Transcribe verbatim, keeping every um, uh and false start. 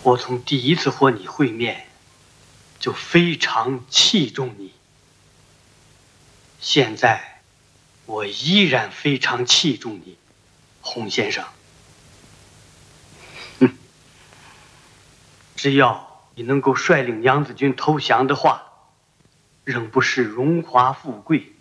我从第一次和你会面，就非常器重你。现在，我依然非常器重你，洪先生。嗯，只要你能够率领娘子军投降的话，仍不是荣华富贵，